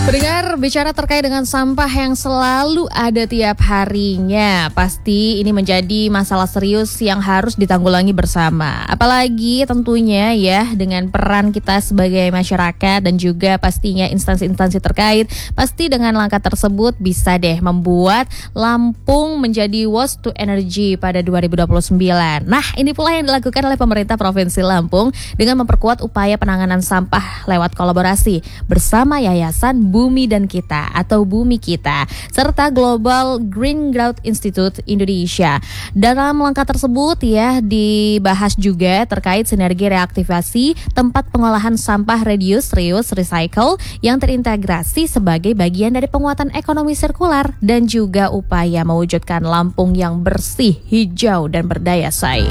Pendengar, bicara terkait dengan sampah yang selalu ada tiap harinya, pasti ini menjadi masalah serius yang harus ditanggulangi bersama. Apalagi tentunya ya dengan peran kita sebagai masyarakat dan juga pastinya instansi-instansi terkait, pasti dengan langkah tersebut bisa deh membuat Lampung menjadi waste to energy pada 2029. Nah, ini pula yang dilakukan oleh pemerintah Provinsi Lampung dengan memperkuat upaya penanganan sampah lewat kolaborasi bersama Yayasan Bumi dan Kita atau Bumi Kita serta Global Green Growth Institute Indonesia. Dalam langkah tersebut ya dibahas juga terkait sinergi reaktivasi tempat pengolahan sampah reduce, reuse, recycle yang terintegrasi sebagai bagian dari penguatan ekonomi sirkular dan juga upaya mewujudkan Lampung yang bersih, hijau dan berdaya saing.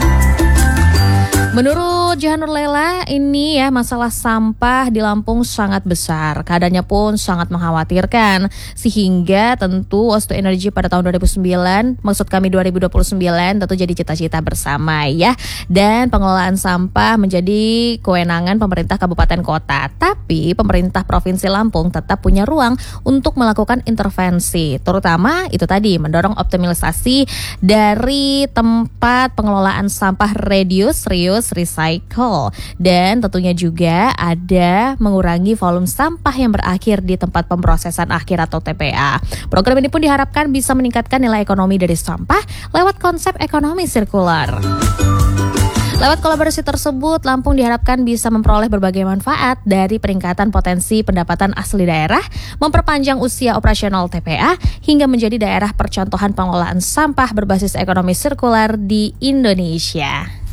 Menurut Jahanur Lela, ini ya masalah sampah di Lampung sangat besar. Keadaannya pun sangat mengkhawatirkan. Sehingga tentu waste to energy pada tahun 2009 tentu jadi cita-cita bersama ya. Dan pengelolaan sampah menjadi kewenangan pemerintah kabupaten kota. Tapi pemerintah Provinsi Lampung tetap punya ruang untuk melakukan intervensi. Terutama itu tadi mendorong optimalisasi dari tempat pengelolaan sampah reduce, reuse, recycle dan tentunya juga ada mengurangi volume sampah yang berakhir di tempat pemrosesan akhir atau TPA. Program ini pun diharapkan bisa meningkatkan nilai ekonomi dari sampah lewat konsep ekonomi sirkular. Lewat kolaborasi tersebut, Lampung diharapkan bisa memperoleh berbagai manfaat dari peningkatan potensi pendapatan asli daerah, memperpanjang usia operasional TPA, hingga menjadi daerah percontohan pengelolaan sampah berbasis ekonomi sirkular di Indonesia.